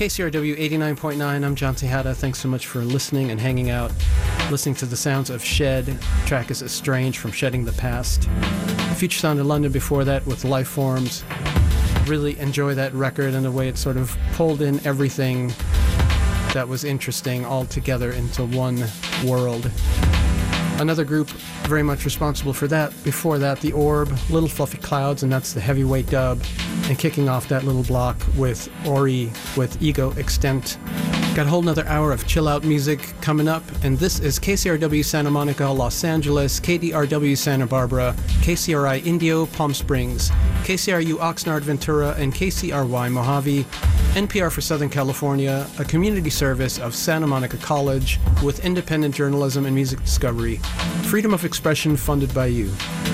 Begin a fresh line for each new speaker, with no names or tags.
KCRW 89.9. I'm John Tejada. Thanks so much for listening and hanging out, listening to the sounds of Shed. The track is Estranged from Shedding the Past. Future Sound in London before that with Lifeforms. Really enjoy that record and the way it sort of pulled in everything that was interesting all together into one world. Another group very much responsible for that, before that, The Orb, Little Fluffy Clouds, and that's the heavyweight dub. And kicking off that little block with Ori with Ego Extent. Got a whole nother hour of chill out music coming up, and this is KCRW Santa Monica, Los Angeles, KDRW Santa Barbara, KCRI Indio, Palm Springs, KCRU Oxnard, Ventura, and KCRY Mojave, NPR for Southern California, a community service of Santa Monica College with independent journalism and music discovery. Freedom of expression funded by you.